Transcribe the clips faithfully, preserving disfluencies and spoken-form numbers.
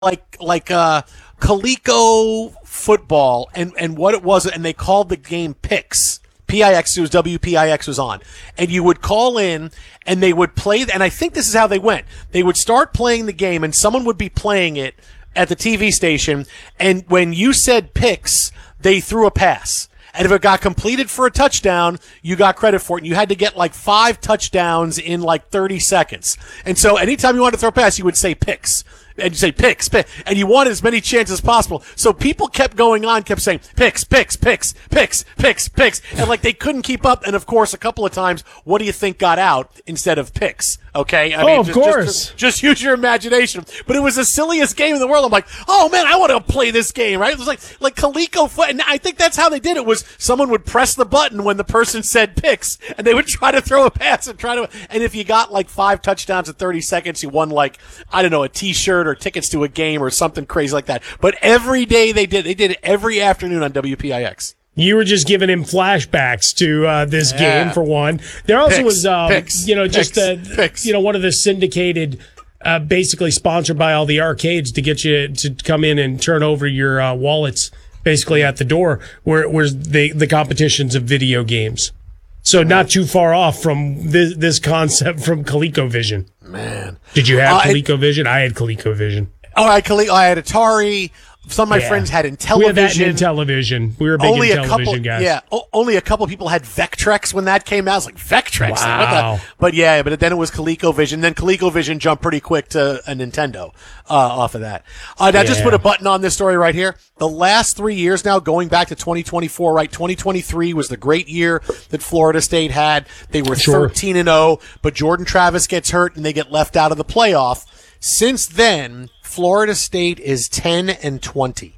like like uh, Coleco football and, and what it was, and they called the game Pix. P I X, it was W P I X was on. And you would call in, and they would play, and I think this is how they went. They would start playing the game, and someone would be playing it at the T V station, and when you said Pix, they threw a pass. And if it got completed for a touchdown, you got credit for it. And you had to get like five touchdowns in like thirty seconds. And so anytime you wanted to throw a pass, you would say Pix. And you say picks, pick, and you wanted as many chances as possible. So people kept going on, kept saying picks, picks, picks, picks, picks, picks, and like they couldn't keep up. And of course, a couple of times, what do you think got out instead of picks? Okay, I oh, mean, of just, course, just, just use your imagination. But it was the silliest game in the world. I'm like, oh man, I want to play this game, right? It was like like Coleco foot, and I think that's how they did it. Was someone would press the button when the person said picks, and they would try to throw a pass and try to. And if you got like five touchdowns in thirty seconds, you won like I don't know a T-shirt or tickets to a game or something crazy like that. But every day they did, they did it every afternoon on W P I X. You were just giving him flashbacks to uh, this yeah. game for one. There also picks, was, um, picks, you know, just picks, uh, picks. you know, one of the syndicated, uh, basically sponsored by all the arcades to get you to come in and turn over your uh, wallets, basically at the door, where where's the the competitions of video games. So not too far off from this this concept from ColecoVision. Man, did you have uh, ColecoVision? I had ColecoVision. Oh, I, I had Atari. Some of my yeah. friends had Intellivision. We had that in Intellivision. We were big only Intellivision a couple, guys. Yeah, o- only a couple people had Vectrex when that came out. I was like, Vectrex? Wow. What the? But yeah, but then it was ColecoVision. Then ColecoVision jumped pretty quick to a Nintendo uh, off of that. Uh, now, yeah. just put a button on this story right here. The last three years now, going back to twenty twenty-four, right? twenty twenty-three was the great year that Florida State had. They were sure. thirteen and oh, but Jordan Travis gets hurt and they get left out of the playoff. Since then, Florida State is ten and twenty.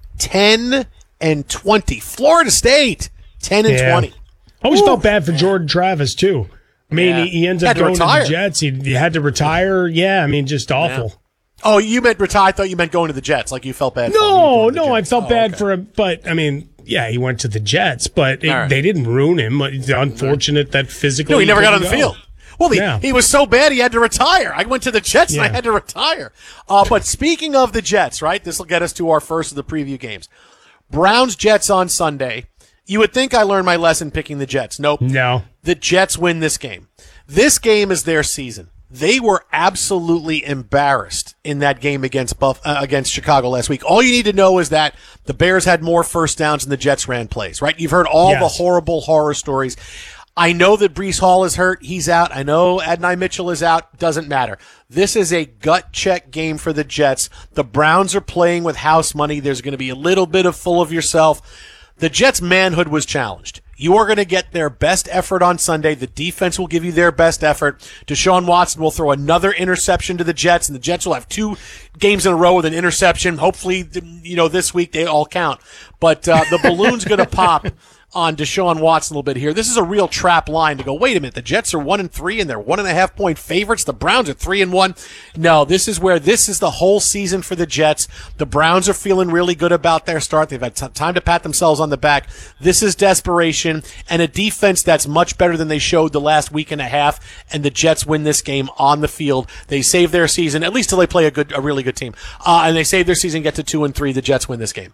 ten and twenty. Florida State, ten and yeah. twenty. I always Ooh. felt bad for Jordan Travis, too. I mean, yeah. he, he ends up had to going to, retire. the Jets. He, he had to retire. Yeah, I mean, just awful. Yeah. Oh, you meant retire? I thought you meant going to the Jets. Like you felt bad for him. No, no, I felt oh, bad okay. for him. But, I mean, yeah, he went to the Jets, but it, right. they didn't ruin him. It's unfortunate that physically No, he never got on the go. field. Well, he, yeah. he was so bad he had to retire. I went to the Jets yeah. and I had to retire. Uh, but speaking of the Jets, right, this will get us to our first of the preview games. Browns-Jets on Sunday. You would think I learned my lesson picking the Jets. Nope. No. The Jets win this game. This game is their season. They were absolutely embarrassed in that game against Buff, uh, against Chicago last week. All you need to know is that the Bears had more first downs than the Jets ran plays, right? You've heard all yes. the horrible horror stories. I know that Breece Hall is hurt. He's out. I know Adonai Mitchell is out. Doesn't matter. This is a gut check game for the Jets. The Browns are playing with house money. There's going to be a little bit of full of yourself. The Jets' manhood was challenged. You are going to get their best effort on Sunday. The defense will give you their best effort. Deshaun Watson will throw another interception to the Jets, and the Jets will have two games in a row with an interception. Hopefully, you know, this week they all count. But uh, the balloon's going to pop on Deshaun Watson a little bit here. This is a real trap line to go, wait a minute, the Jets are one and three and they're one and a half point favorites. The Browns are three and one. No, this is where this is the whole season for the Jets. The Browns are feeling really good about their start. They've had t- time to pat themselves on the back. This is desperation and a defense that's much better than they showed the last week and a half. And the Jets win this game on the field. They save their season, at least till they play a good, a really good team. Uh, and they save their season, get to two and three. The Jets win this game.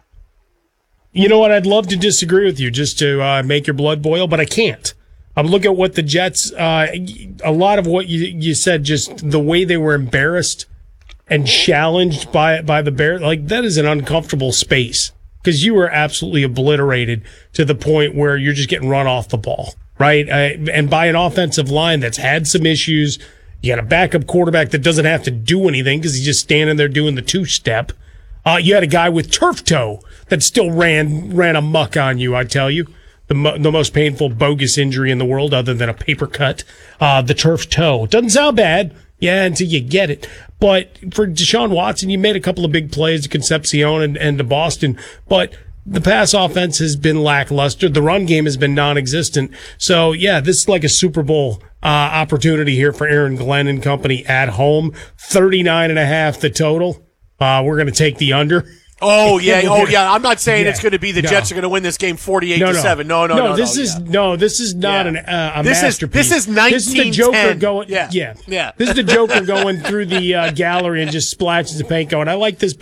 You know what? I'd love to disagree with you just to uh, make your blood boil, but I can't. I'm looking at what the Jets, uh, a lot of what you, you said, just the way they were embarrassed and challenged by by the Bears, like that is an uncomfortable space because you were absolutely obliterated to the point where you're just getting run off the ball, right? Uh, and by an offensive line that's had some issues. You got a backup quarterback that doesn't have to do anything because he's just standing there doing the two-step. Uh, you had a guy with turf toe that still ran ran amok on you, I tell you. The, mo- the most painful, bogus injury in the world other than a paper cut. Uh, the turf toe. Doesn't sound bad, yeah, until you get it. But for Deshaun Watson, you made a couple of big plays to Concepcion and, and to Boston. But the pass offense has been lackluster. The run game has been non-existent. So, yeah, this is like a Super Bowl uh, opportunity here for Aaron Glenn and company at home. thirty-nine and a half the total. Uh, we're going to take the under Oh yeah, oh yeah. I'm not saying Yeah. it's going to be the No. Jets are going to win this game forty-eight No, to no. seven. No, no, no. no. This no, is yeah. no. This is not Yeah. an uh, a This is- masterpiece. this is This is the Joker nineteen ten. going. Yeah. yeah, Yeah. This is the Joker going through the uh, gallery and just splashes the paint, going, "I like this